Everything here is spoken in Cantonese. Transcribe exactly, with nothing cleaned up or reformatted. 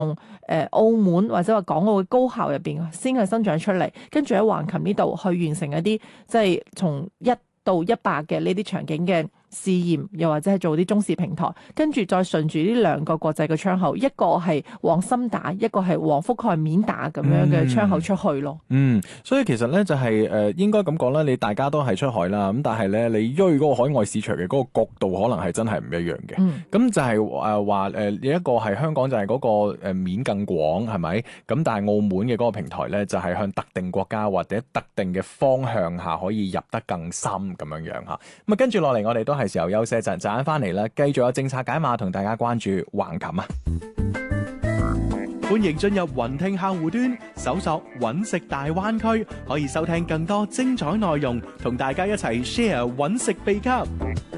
誒、呃、澳門或者話港澳嘅高校入邊先去生長出嚟，跟住喺橫琴呢度去完成一啲即係從一到一百嘅呢啲場景嘅試驗，又或者係做啲中試平台，跟住再順住呢兩個國際嘅窗口，一個係往深打，一個係往覆蓋面打咁樣嘅窗口出去咯。 嗯，所以其實咧就係、是、誒、呃、應該咁講啦，你大家都係出海啦，咁但係咧你追嗰個海外市場嘅嗰個角度可能係真係唔一樣嘅。咁、 嗯、 就係誒話誒有一個係香港就係嗰個誒面更廣係咪？咁但係澳門嘅嗰個平台咧就係向特定國家或者特定嘅方向下可以入得更深咁樣樣嚇。咁啊跟住落嚟我哋都係時候休息一陣，陣間翻嚟啦，繼續有政策解碼同大家關注橫琴啊！ 歡迎進入雲聽客戶端，搜索揾食大灣區，可以收聽更多精彩內容，同大家一齊 share 揾食秘笈。